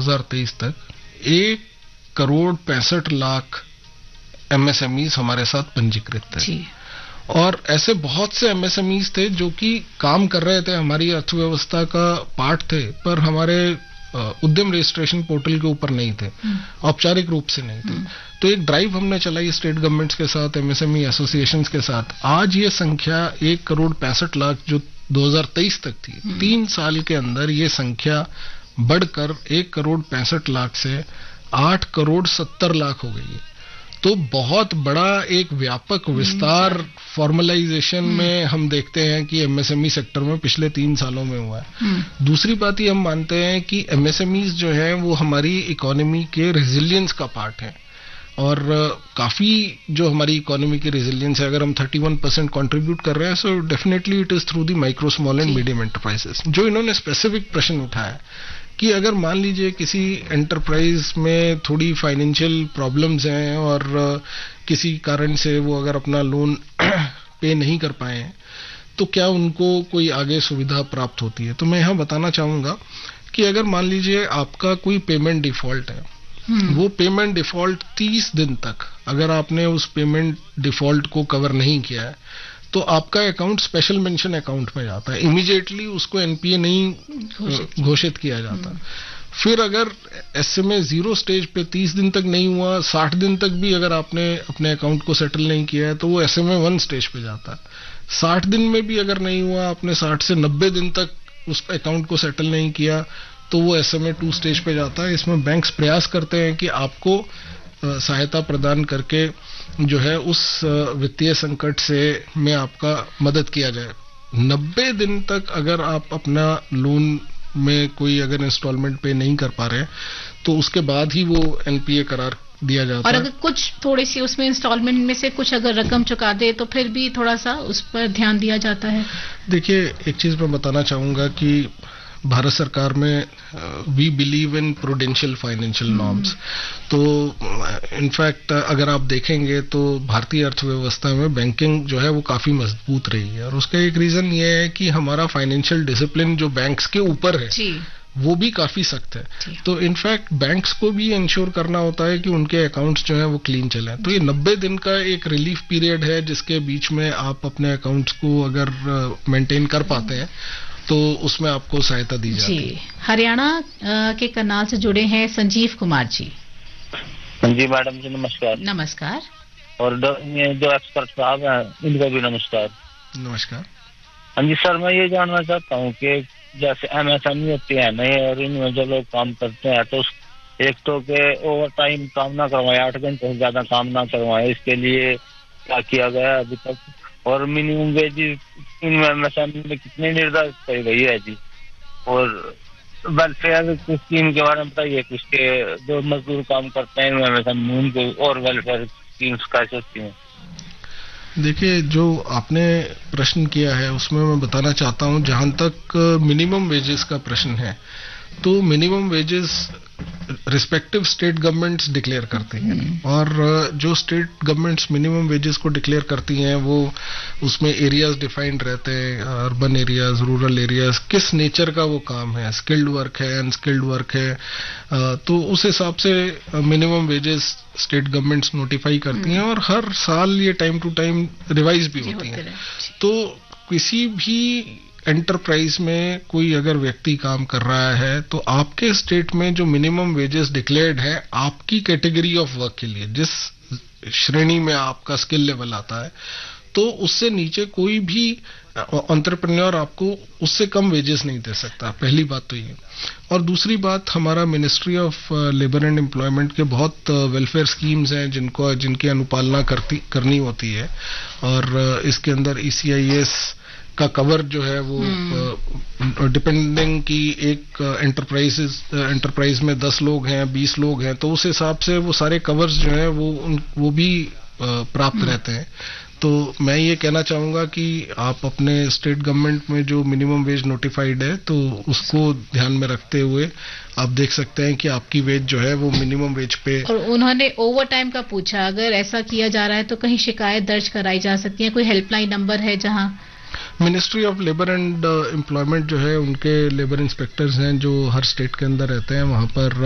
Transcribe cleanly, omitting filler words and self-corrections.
2023 तक 1,65,00,000 MSMEs हमारे साथ पंजीकृत थे। और ऐसे बहुत से MSMEs थे जो कि काम कर रहे थे, हमारी अर्थव्यवस्था का पार्ट थे, पर हमारे उद्यम रजिस्ट्रेशन पोर्टल के ऊपर नहीं थे, औपचारिक रूप से नहीं थे। तो एक ड्राइव हमने चलाई स्टेट गवर्नमेंट्स के साथ, MSME एसोसिएशंस के साथ। आज ये संख्या 1,65,00,000 जो 2023 तक थी, 3 साल के अंदर ये संख्या बढ़कर 1,65,00,000 से 8,70,00,000 हो गई है। तो बहुत बड़ा एक व्यापक विस्तार फॉर्मलाइजेशन में हम देखते हैं कि MSME सेक्टर में पिछले 3 सालों में हुआ है। दूसरी बात ये हम मानते हैं कि MSMEs जो है वो हमारी इकोनॉमी के रेजिलियंस का पार्ट है, और काफी जो हमारी इकोनॉमी की रेजिलियंस है, अगर हम 31% कंट्रीब्यूट कर रहे हैं, so definitely it is through the micro small and medium enterprises. जो इन्होंने स्पेसिफिक प्रश्न उठाया कि अगर मान लीजिए किसी एंटरप्राइज में थोड़ी फाइनेंशियल प्रॉब्लम्स हैं और किसी कारण से वो अगर अपना लोन पे नहीं कर पाए हैं, तो क्या उनको कोई आगे सुविधा प्राप्त होती है? तो मैं यहाँ बताना चाहूंगा कि अगर मान लीजिए आपका कोई पेमेंट डिफॉल्ट है, वो पेमेंट डिफॉल्ट 30 दिन तक अगर आपने उस पेमेंट डिफॉल्ट को कवर नहीं किया है, तो आपका अकाउंट स्पेशल मेंशन अकाउंट में जाता है, इमीडिएटली उसको NPA नहीं घोषित किया जाता। फिर अगर SMA 0 स्टेज पे 30 दिन तक नहीं हुआ, 60 दिन तक भी अगर आपने अपने अकाउंट को सेटल नहीं किया है, तो वो SMA 1 स्टेज पे जाता है। 60 दिन में भी अगर नहीं हुआ, आपने 60 से 90 दिन तक उस अकाउंट को सेटल नहीं किया, तो वो SMA 2 स्टेज पे जाता है। इसमें बैंक्स प्रयास करते हैं कि आपको सहायता प्रदान करके जो है उस वित्तीय संकट से में आपका मदद किया जाए। 90 दिन तक अगर आप अपना लोन में कोई अगर इंस्टॉलमेंट पे नहीं कर पा रहे, तो उसके बाद ही वो NPA करार दिया जाता है। और अगर कुछ थोड़ी सी उसमें इंस्टॉलमेंट में से कुछ अगर रकम चुका दे, तो फिर भी थोड़ा सा उस पर ध्यान दिया जाता है। देखिए, एक चीज मैं बताना चाहूंगा कि भारत सरकार में we believe in prudential financial norms. तो इनफैक्ट अगर आप देखेंगे तो भारतीय अर्थव्यवस्था में बैंकिंग जो है वो काफी मजबूत रही है, और उसका एक रीजन ये है कि हमारा फाइनेंशियल डिसिप्लिन जो बैंक्स के ऊपर है वो भी काफी सख्त है। तो इनफैक्ट बैंक्स को भी इंश्योर करना होता है कि उनके अकाउंट्स जो है वो क्लीन चले। तो ये 90 दिन का एक रिलीफ पीरियड है, जिसके बीच में आप अपने अकाउंट्स को अगर मेंटेन कर पाते हैं तो उसमें आपको सहायता दी जाती है। हरियाणा के करनाल से जुड़े हैं संजीव कुमार जी। जी मैडम जी, नमस्कार। नमस्कार। और जो एक्सपर्ट साहब हैं इनको भी नमस्कार। नमस्कार। हाँ जी सर, मैं ये जानना चाहता हूँ कि जैसे MSME होती है नए, और इनमें जो लोग काम करते हैं, तो एक तो के ओवर टाइम काम ना करवाए, 8 घंटे से ज्यादा काम ना करवाए, इसके लिए क्या किया गया है अभी तक? और मिनिमम वेज इनमें MSME में कितनी निर्धारित की गई है जी? और वेलफेयर स्कीम के बारे में बताइए, उसके जो मजदूर काम करते हैं MSME उनको और वेलफेयर स्कीम्स कैसे होती हैं? देखिए, जो आपने प्रश्न किया है उसमें मैं बताना चाहता हूं, जहां तक मिनिमम वेजेस का प्रश्न है, तो minimum wages respective state governments declare करती हैं, और जो स्टेट गवर्नमेंट्स मिनिमम वेजेस को डिक्लेयर करती हैं वो उसमें एरियाज डिफाइंड रहते हैं, अर्बन एरियाज, रूरल एरियाज, किस नेचर का वो काम है, स्किल्ड वर्क है, अनस्किल्ड वर्क है, तो उस हिसाब से minimum wages state governments notify करती हैं, और हर साल ये टाइम टू टाइम रिवाइज भी होती हैं। तो किसी भी एंटरप्राइज में कोई अगर व्यक्ति काम कर रहा है, तो आपके स्टेट में जो मिनिमम वेजेस डिक्लेयर्ड है आपकी कैटेगरी ऑफ वर्क के लिए, जिस श्रेणी में आपका स्किल लेवल आता है, तो उससे नीचे कोई भी एंटरप्रेन्योर आपको उससे कम वेजेस नहीं दे सकता। पहली बात तो ये। और दूसरी बात, हमारा ministry of labour and employment के बहुत वेलफेयर स्कीम्स हैं जिनकी अनुपालना करनी होती है, और इसके अंदर ECIS का कवर जो है वो डिपेंडिंग की एक एंटरप्राइज में 10 लोग हैं, 20 लोग हैं, तो उस हिसाब से वो सारे कवर्स जो हैं वो भी प्राप्त रहते हैं। तो मैं ये कहना चाहूंगा कि आप अपने स्टेट गवर्नमेंट में जो मिनिमम वेज नोटिफाइड है, तो उसको ध्यान में रखते हुए आप देख सकते हैं कि आपकी वेज जो है वो मिनिमम वेज पे। और उन्होंने ओवर टाइम का पूछा, अगर ऐसा किया जा रहा है तो कहीं शिकायत दर्ज कराई जा सकती है? कोई हेल्पलाइन नंबर है जहां? Ministry of labour and employment जो है, उनके लेबर इंस्पेक्टर्स हैं जो हर स्टेट के अंदर रहते हैं, वहां पर